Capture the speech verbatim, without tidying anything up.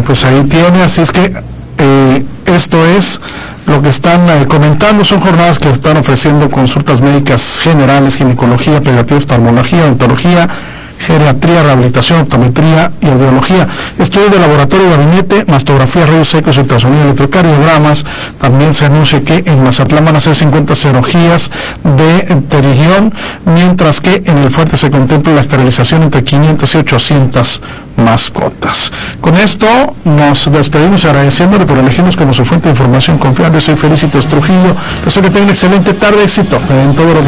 pues ahí tiene, así es que eh, esto es lo que están eh, comentando. Son jornadas que están ofreciendo consultas médicas generales, ginecología, pediatría, oftalmología, odontología, geriatría, rehabilitación, optometría y audiología, estudio de laboratorio y gabinete, mastografía, rayos X, ultrasonido, electrocardiogramas. También se anuncia que en Mazatlán van a ser cincuenta cirugías de pterigión, mientras que en el Fuerte se contempla la esterilización entre quinientas y ochocientas mascotas. Con esto nos despedimos agradeciéndole por elegirnos como su fuente de información confiable. Soy Felicitos Trujillo, deseo que tengan una excelente tarde, éxito en todo lo que